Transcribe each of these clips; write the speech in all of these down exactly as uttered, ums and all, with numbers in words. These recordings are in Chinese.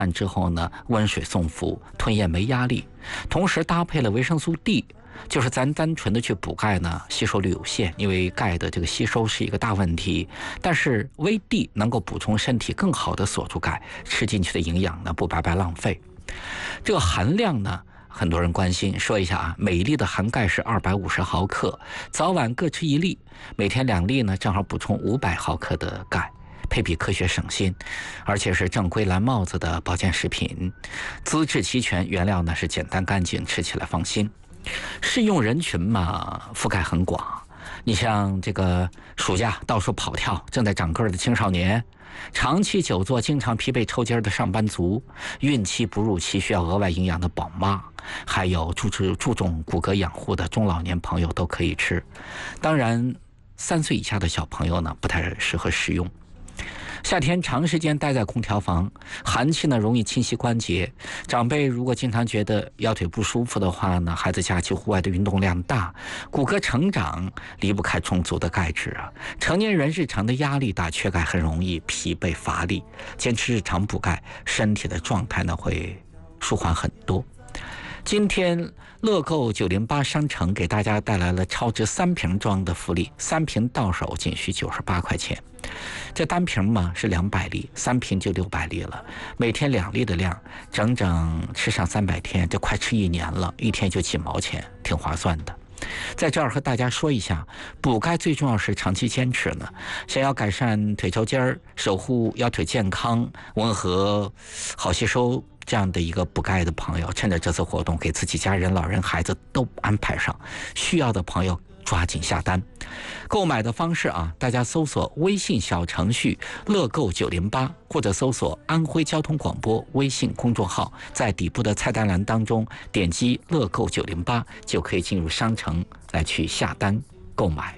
完之后呢，温水送服，吞咽没压力，同时搭配了维生素 D。就是咱单纯的去补钙呢，吸收率有限，因为钙的这个吸收是一个大问题。但是微 D 能够补充身体更好的锁住钙，吃进去的营养呢不白白浪费。这个含量呢，很多人关心，说一下啊，每一粒的含钙是二百五十毫克，早晚各吃一粒，每天两粒呢，正好补充五百毫克的钙。配比科学省心，而且是正规蓝帽子的保健食品，资质齐全，原料呢是简单干净，吃起来放心。适用人群嘛，覆盖很广。你像这个暑假到处跑跳、正在长个儿的青少年，长期久坐、经常疲惫抽筋的上班族，孕期、哺乳期需要额外营养的宝妈，还有注注注重骨骼养护的中老年朋友都可以吃。当然，三岁以下的小朋友呢，不太适合食用。夏天长时间待在空调房，寒气呢容易侵袭关节。长辈如果经常觉得腰腿不舒服的话呢，孩子假期户外的运动量大，骨骼成长离不开充足的钙质啊。成年人日常的压力大，缺钙很容易疲惫乏力。坚持日常补钙，身体的状态呢会舒缓很多。今天乐购九零八商城给大家带来了超值三瓶装的福利，三瓶到手仅需九十八块钱。这单瓶嘛是两百粒，三瓶就六百粒了，每天两粒的量，整整吃上三百天，这快吃一年了，一天就几毛钱，挺划算的。在这儿和大家说一下，补钙最重要是长期坚持呢。想要改善腿抽筋儿，守护腰腿健康、温和、好吸收这样的一个补钙的朋友，趁着这次活动，给自己家人、老人、孩子都安排上。需要的朋友抓紧下单。购买的方式啊，大家搜索微信小程序乐购九零八，或者搜索安徽交通广播微信公众号，在底部的菜单栏当中点击乐购九零八，就可以进入商城来去下单购买。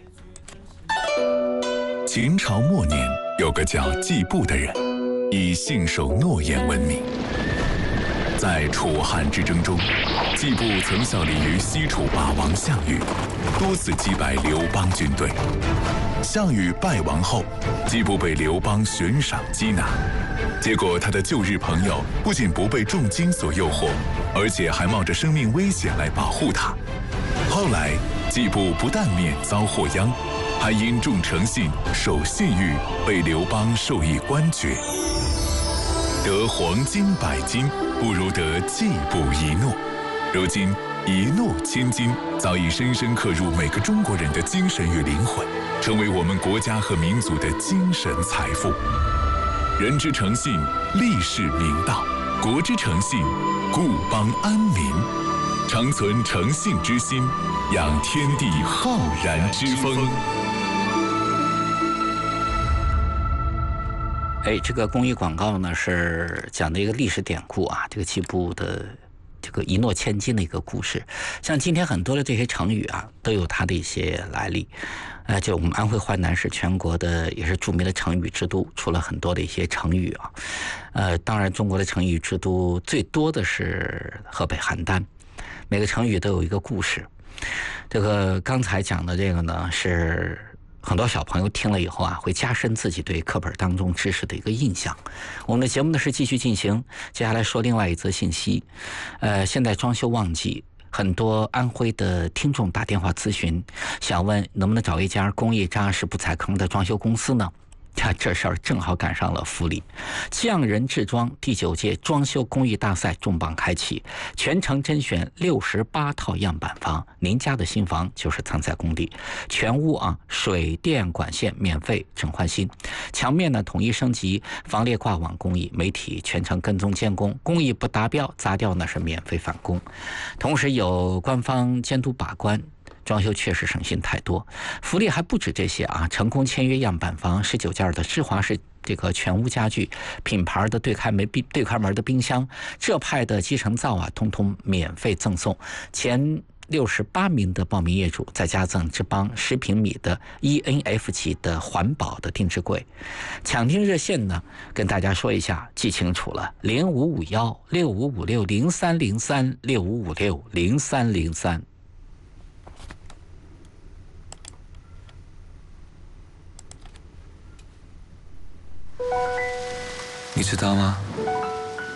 秦朝末年有个叫季布的人，以信守诺言闻名。在楚汉之争中，季布曾效力于西楚霸王项羽，多次击败刘邦军队。项羽败亡后，季布被刘邦悬赏缉拿，结果他的旧日朋友不仅不被重金所诱惑，而且还冒着生命危险来保护他。后来，季布不但免遭祸殃，还因重诚信、守信誉，被刘邦授以官爵。得黄金百斤，不如得季布一诺。如今，一诺千金早已深深刻入每个中国人的精神与灵魂，成为我们国家和民族的精神财富。人之诚信，立世明道；国之诚信，固邦安民。常存诚信之心，养天地浩然之风。 哎，这个公益广告呢是讲的一个历史典故啊，这个季布的这个一诺千金的一个故事。像今天很多的这些成语啊，都有它的一些来历。呃，就我们安徽淮南是全国的也是著名的成语之都，出了很多的一些成语啊。呃，当然中国的成语之都最多的是河北邯郸，每个成语都有一个故事。这个刚才讲的这个呢是。很多小朋友听了以后啊，会加深自己对课本当中知识的一个印象。我们的节目呢是继续进行，接下来说另外一则信息。呃，现在装修旺季，很多安徽的听众打电话咨询，想问能不能找一家工艺扎实不踩坑的装修公司呢？这事儿正好赶上了福利，匠人制装第九届装修工艺大赛重磅开启，全程甄选六十八套样板房，您家的新房就是藏在工地，全屋啊水电管线免费整换新，墙面呢统一升级，防裂挂网工艺，媒体全程跟踪监工，工艺不达标砸掉那是免费返工，同时有官方监督把关。装修确实省心太多，福利还不止这些啊！成功签约样板房十九件的芝华士这个全屋家具，品牌的对开门冰对开门的冰箱，浙派的集成灶啊，通通免费赠送。前六十八名的报名业主再加赠之邦十平米的 E N F 级的环保的定制柜。抢听热线呢，跟大家说一下，记清楚了，零五五幺六五五六零三零三六五五六零三零三。 你知道吗？